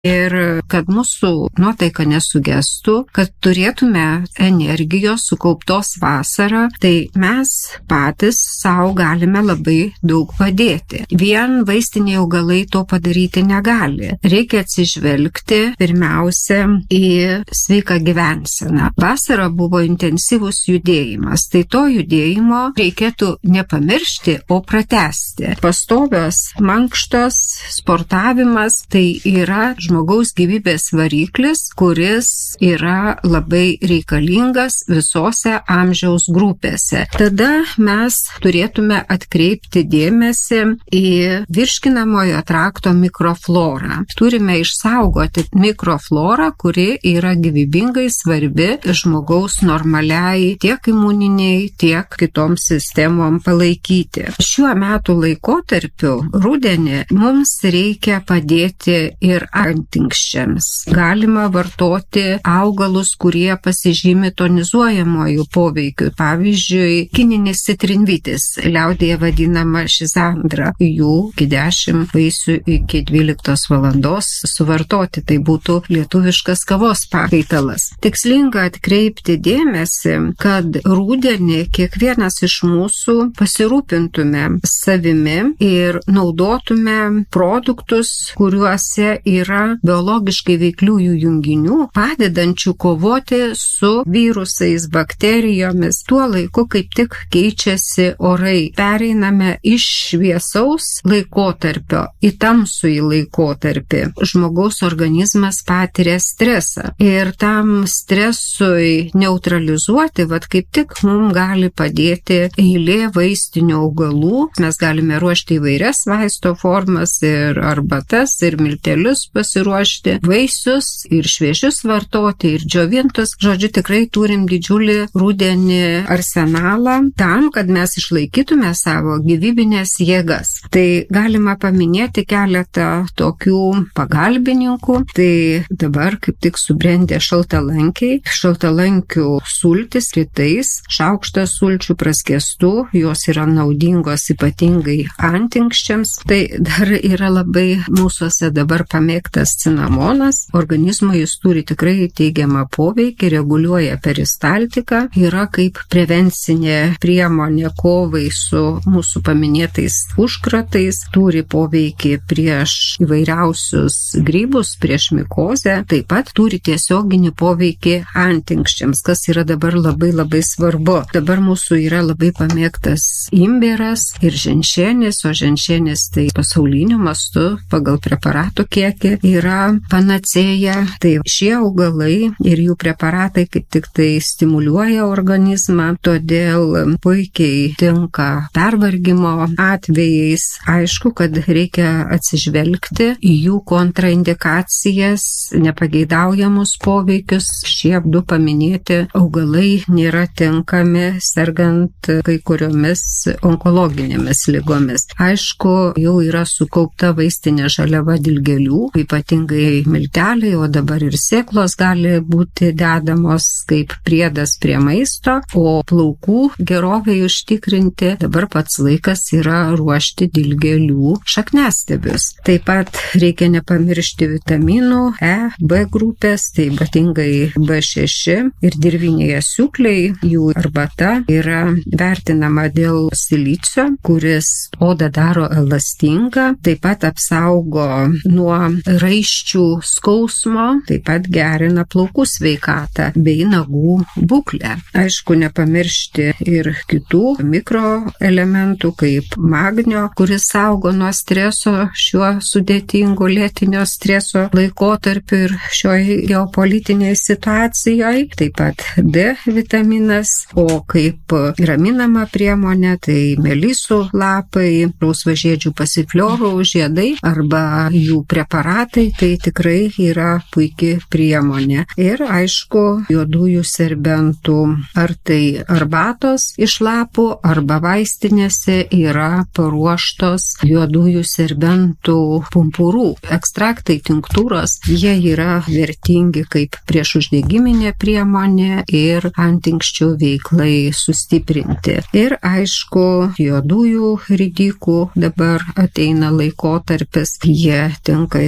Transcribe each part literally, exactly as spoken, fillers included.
ir kad mūsų nuotaika nesugestų, kad turėtume energijos sukauptos vasarą, tai mes patys savo galime labai daug padėti. Vien vaistiniai augalai to padaryti negali. Reikia atsižvelgti pirmiausia į sveiką gyvenseną. Vasara buvo intensyvus judėjimas, tai to judėjimo reikėtų nepamiršti, o pratęsti. Pastovios mankštos, sportavimas tai yra žmogaus gyvybės variklis, kuris yra labai reikalingas visose amžiaus grupėse. Tada mes turėtume atkreipti dėmesį į virškinamojo trakto mikroflorą. Turime išsaugoti mikroflorą, kuri yra gyvybingai svarbi žmogaus normaliai tiek imuniniai, tiek kitoms sistemom palaikyti. Šiuo metų laikotarpiu rudenį mums reikia padėti ir antinkščiams. Galima vartoti augalus, kurie pasižymi tonizuojamojų poveikių. Pavyzdžiui, kininis citrinvytis, liaudėje vadinama šizandra. Jų iki dešimt vaisių iki dvyliktos valandos suvartoti. Tai būtų lietuviškas kavos pakaitalas. Tikslinga atkreipti dėmesį, kad rudenį kiekvienas iš mūsų pasirūpintume savimi ir naudotume produktus, kuriuose yra biologiškai veikliųjų junginių, padedančių kovoti su virusais, bakterijomis. Tuo laiku kaip tik keičiasi orai. Pereiname iš šviesaus laikotarpio į tamsųjį laikotarpį. Žmogaus organizmas patiria stresą. Ir tam stresui neutralizuoti, vat kaip tik mums gali padėti eilė vaistinių augalų. Mes galime ruošti įvairias vaisto formas ir arbatas, ir miltelius pasiruošti, vaisius ir šviežius vartoti, ir džiovintus. Žodžiu, tikrai turim didžiulį rudenį arsenalą tam, kad mes išlaikytume savo gyvybinės jėgas. Tai galima paminėti keletą tokių pagalbininkų. Tai dabar kaip tik subrendė šaltalankiai, šaltalankių sultis rytais, šaukštas sulčių praskiestų, jos yra naudingos ypatingai antinkščiams. Tai dar yra labai mūsųse dabar pamėgtas cinamonas. Organizmui jis turi tikrai teigiamą poveikį, reguliuoja peristaltiką, yra kaip prevencinė priemonė kovai su mūsų paminėtais užkratais, turi poveikį prieš įvairiausius grybus, prieš mikozę, taip pat turi tiesioginį poveikį antinkščiams, kas yra dabar labai labai svarbu. Dabar mūsų yra labai pamėgtas imbieras ir ženšenis, o ženšenis tai pasauliniu mastu pagal preparatų kiekį yra panacėja. Tai šie augalai ir jų preparatai kaip tik tai stimuliuoja organizmą, todėl puikiai tinka pervargimo atvejais. Aišku, kad reikia atsižvelgti į jų kontraindikacijas, nepageidaujamus poveikius. Šie du paminėti augalai nėra tinkami sergant kai kuriomis onkologinėmis ligomis. Aišku, jau yra sukaupta vaistinė žaliava dilgėlių, ypatingai milteliai, o dabar ir sėklos gali būti dedamos kaip priedas prie maisto, o plaukų gerovai užtikrinti dabar pats laikas yra ruošti dilgėlių šakniastiebius. Taip pat reikia nepamiršti vitaminų E, B grupės, tai ypatingai B šeši ir dirviniai asiūkliai, jų arbata yra vertinama dėl silicio, kuris odą daro elastingą, taip pat apsaugo nuo raiščių skausmo, taip pat gerina plaukų sveikatą bei nagų būklę. Aišku, nepamiršti ir kitų mikroelementų kaip magnio, kuris saugo nuo streso šiuo sudėtingu lėtinio streso laikotarpiu ir šioje geopolitinėje situacijoje. Taip pat D vitaminas, o kaip raminama priemonė, tai melisų lapai, rausvažiedžių pasifliorų žiedai arba jų preparatai, tai tikrai yra puikia priemonė. Ir aišku, juodųjų serbentų, ar tai arbatos iš lapų, arba vaistinėse yra paruoštos juodųjų serbentų pumpurų. Ekstraktai, tinktūros, jie yra vertingi kaip priešuždegiminė priemonė ir antinkščių veiklai sustiprinti. Ir aišku, juodųjų ridikų dabar ateina laikotarpis, jie tinka ir prieš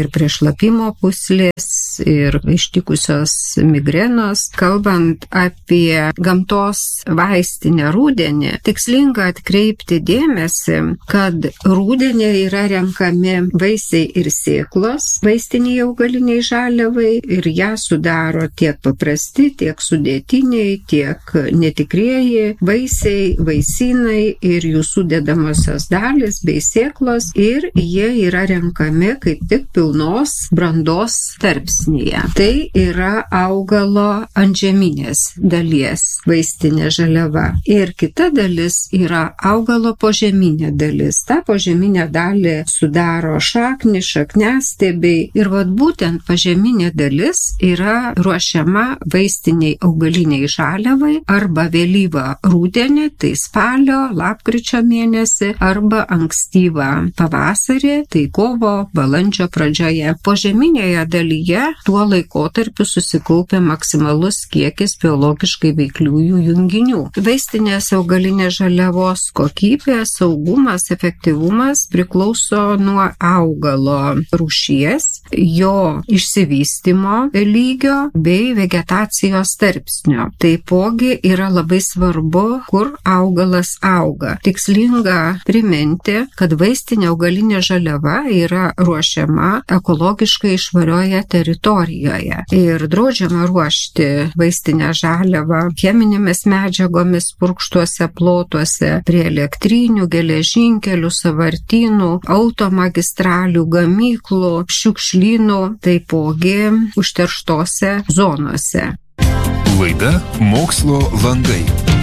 šlapimo pūslės ir ištikusios migrenos. Kalbant apie gamtos vaistinę rudenį, tikslinga atkreipti dėmesį, kad rudenį yra renkami vaisiai ir sėklos vaistiniai augaliniai žaliavai ir ją sudaro tiek paprasti, tiek sudėtiniai, tiek netikrieji vaisiai, vaisynai ir jų sudedamosios dalys bei sėklos, ir jie yra renkami kaip tik pilnos brandos tarpsnyje. Tai yra augalo antžeminės dalies vaistinė žaliava. Ir kita dalis yra augalo požeminė dalis. Ta požeminė dalį sudaro šaknys, šakniastiebiai ir vat būtent požeminė dalis yra ruošiama vaistiniai augaliniai žaliavai arba vėlyvą rudenį, tai spalio, lapkričio mėnesį arba ankstyvą pavasarį, tai kovo, balandžio pradžioje. Požeminėje dalyje tuo laikotarpiu susikaupia maksimalus kiekis biologiškai veikliųjų junginių. Vaistinės augalinės žaliavos kokybė, saugumas, efektyvumas priklauso nuo augalo rūšies, jo išsivystymo lygio bei vegetacijos tarpsnio. Taipogi yra labai svarbu, kur augalas auga. Tikslinga priminti, kad vaistinė augalinė žaliava yra ruošiama ekologiškai švarioje teritorijoje ir draudžiama ruošti vaistinę žaliavą cheminėmis medžiagomis purkštuose plotuose, prie elektrinių, geležinkelių, sąvartynų, automagistralių, gamyklų, šiukšlynų, taipogi užterštose zonose. Laida Mokslo langai.